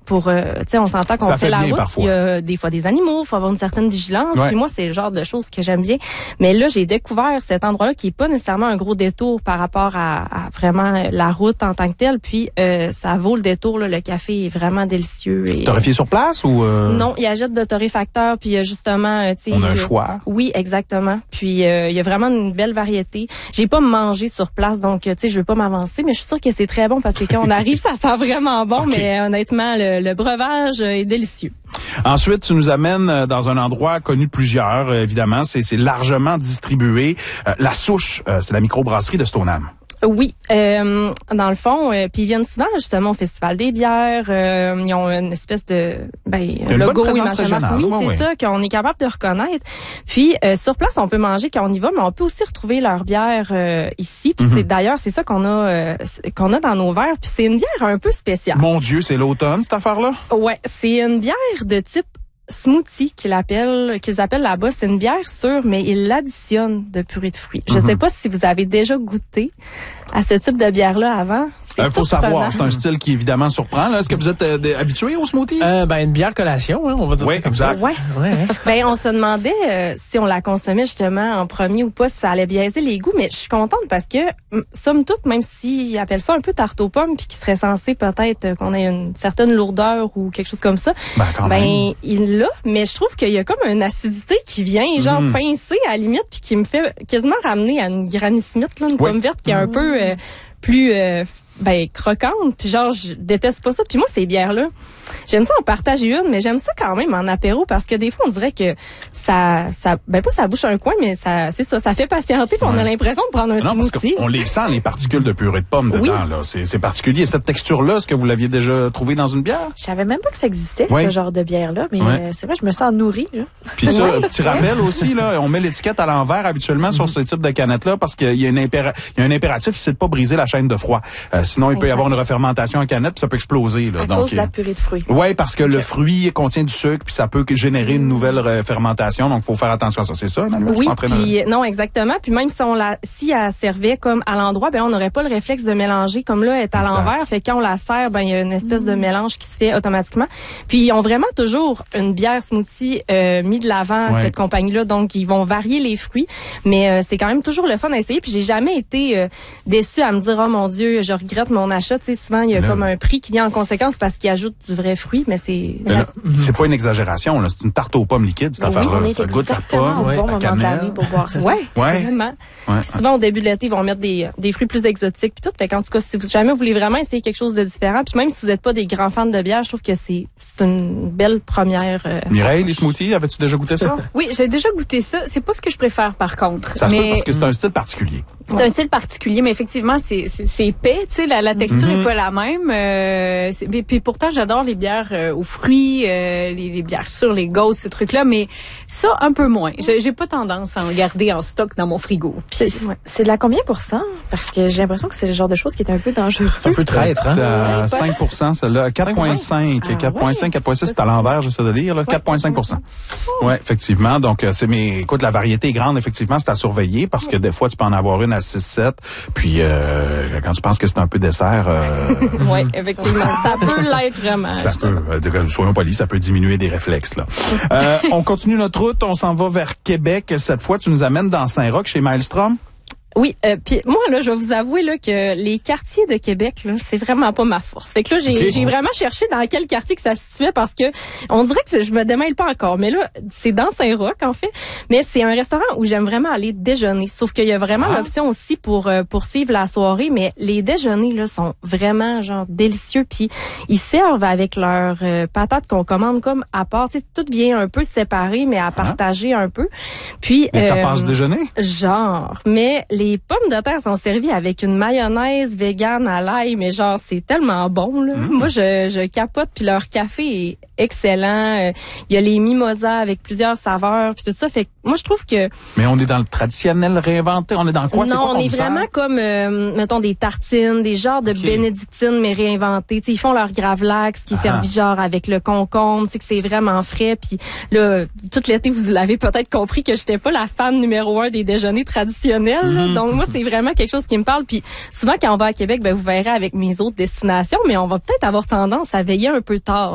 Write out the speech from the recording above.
pour, tu sais, on s'entend qu'on fait la route. Parfois. Il y a des fois des animaux, il faut avoir une certaine vigilance. Ouais. Puis moi, c'est le genre de choses que j'aime bien. Mais là, j'ai découvert cet endroit-là qui est pas nécessairement un gros détour par rapport à vraiment la route en tant que telle. Puis ça vaut le détour. Là, le café est vraiment délicieux. Et, torréfié sur place ou non, il achète de torréfacteurs. Puis justement, tu sais, on a un choix. Oui, exactement. Puis il y a vraiment une belle variété. J'ai pas mangé sur place, donc tu sais, je veux pas m'avancer, mais je suis sûre que c'est très bon parce que quand on arrive, ça sent vraiment bon. Okay. Mais honnêtement, le breuvage est délicieux. Ensuite, tu nous amènes dans un endroit connu de plusieurs, évidemment. C'est largement distribué. La Souche, c'est la microbrasserie de Stoneham. Oui, dans le fond, puis ils viennent souvent justement au Festival des bières. Ils ont une espèce de logo, oui, c'est ça qu'on est capable de reconnaître. Puis sur place, on peut manger quand on y va, mais on peut aussi retrouver leur bière ici. Puis c'est ça qu'on a dans nos verres. Puis c'est une bière un peu spéciale. Mon Dieu, c'est l'automne cette affaire-là. Ouais, c'est une bière de type smoothie qu'ils appellent là-bas. C'est une bière sûre, mais ils l'additionnent de purée de fruits. Je sais pas si vous avez déjà goûté à ce type de bière-là avant. Il faut savoir, c'est un style qui évidemment surprend. Là. Est-ce que vous êtes habitué au smoothie? Une bière collation, hein, on va dire. Oui, exact. Ouais. On se demandait si on la consommait justement en premier ou pas, si ça allait biaiser les goûts, mais je suis contente parce que, somme toute, même s'ils appellent ça un peu tarte aux pommes, puis qui serait censé peut-être qu'on ait une certaine lourdeur ou quelque chose comme ça, il l'a, mais je trouve qu'il y a comme une acidité qui vient, genre pincée à la limite, puis qui me fait quasiment ramener à une Granny Smith, là, une pomme verte qui est un peu plus croquante, puis genre je déteste pas ça. Puis moi ces bières là, j'aime ça en partager une, mais j'aime ça quand même en apéro parce que des fois on dirait que ça pas ça bouche un coin, mais ça fait patienter, puis on a l'impression de prendre un smoothie. Parce qu'on les sent les particules de purée de pomme dedans là, c'est particulier. Cette texture là, est-ce que vous l'aviez déjà trouvé dans une bière? Je savais même pas que ça existait ce genre de bière là, mais c'est vrai, je me sens nourrie là. Puis ça, petit rappel aussi là, on met l'étiquette à l'envers habituellement sur ce type de canette là parce qu'il y a un impératif, c'est de pas briser la chaîne de froid. Sinon, il peut y avoir une refermentation en canette, puis ça peut exploser. Là. À cause de la purée de fruits. Oui, parce que le fruit contient du sucre, puis ça peut générer une nouvelle fermentation. Donc, il faut faire attention à ça. C'est ça, Emmanuel? Oui, puis non, exactement. Puis même si elle servait comme à l'endroit, on n'aurait pas le réflexe de mélanger. Comme là, elle est à l'envers. Fait que quand on la sert, il y a une espèce de mélange qui se fait automatiquement. Puis ils ont vraiment toujours une bière smoothie mis de l'avant, cette compagnie-là. Donc, ils vont varier les fruits. Mais c'est quand même toujours le fun à essayer. Puis j'ai jamais été déçue à me dire, oh mon Dieu, je regrette mon achat. Tu sais, souvent, il y a comme un prix qui vient en conséquence parce qu'ils ajoutent du vrai fruit, mais c'est... C'est pas une exagération, là. C'est une tarte aux pommes liquide, cette affaire-là. Ça goûte la pomme, bon la moment de l'année pour boire ça. Vraiment. Puis souvent, au début de l'été, ils vont mettre des fruits plus exotiques puis tout. Fait qu'en tout cas, si vous jamais vous voulez vraiment essayer quelque chose de différent, puis même si vous n'êtes pas des grands fans de bière, je trouve que c'est une belle première... Mireille, les smoothies, avais-tu déjà goûté ça? Oui, j'ai déjà goûté ça. C'est pas ce que je préfère, par contre. Ça se peut parce que c'est un style particulier. C'est un style particulier, mais effectivement, c'est épais, tu sais, la texture est pas la même. Puis pourtant, j'adore les bières aux fruits, les bières sûres, les ghosts, ces trucs-là, mais ça, un peu moins. J'ai pas tendance à en garder en stock dans mon frigo. Puis c'est de la combien %? Parce que j'ai l'impression que c'est le genre de choses qui est un peu dangereux. C'est un peu traître, hein? 5%, celle-là. 4,5. 4,5, 4,6, c'est à l'envers, j'essaie de lire, là. 4,5%. Ouais, effectivement. Donc, écoute, la variété est grande, effectivement, c'est à surveiller parce que des fois, tu peux en avoir une à 6-7. Puis, quand tu penses que c'est un peu dessert, oui, effectivement. Ça peut l'être vraiment. Ça peut. Soyons polis, ça peut diminuer des réflexes, là. On continue notre route. On s'en va vers Québec. Cette fois, tu nous amènes dans Saint-Roch, chez Maelstrom. Oui, puis moi là, je vais vous avouer là que les quartiers de Québec là, c'est vraiment pas ma force. Fait que là, j'ai vraiment cherché dans quel quartier que ça se situait parce que on dirait que je me démêle pas encore. Mais là, c'est dans Saint-Roch en fait. Mais c'est un restaurant où j'aime vraiment aller déjeuner. Sauf qu'il y a vraiment l'option aussi pour poursuivre la soirée. Mais les déjeuners là sont vraiment genre délicieux. Puis ils servent avec leurs patates qu'on commande comme à part. Tu sais, tout vient un peu séparé, mais à partager un peu. Puis t'as passe déjeuner? Genre, mais les pommes de terre sont servies avec une mayonnaise végane à l'ail, mais genre, c'est tellement bon, là. Moi, je capote, puis leur café est excellent. Il y a les mimosas avec plusieurs saveurs, puis tout ça. Fait que moi, je trouve que... Mais on est dans le traditionnel réinventé? On est dans quoi? Non, on est vraiment comme, mettons, des tartines, des genres de bénédictines, mais réinventées. T'sais, ils font leur gravlax, qui est servi genre avec le concombre, que c'est vraiment frais. Puis là, tout l'été, vous l'avez peut-être compris que j'étais pas la fan numéro 1 des déjeuners traditionnels. Donc, moi, c'est vraiment quelque chose qui me parle. Puis souvent, quand on va à Québec, vous verrez avec mes autres destinations, mais on va peut-être avoir tendance à veiller un peu tard.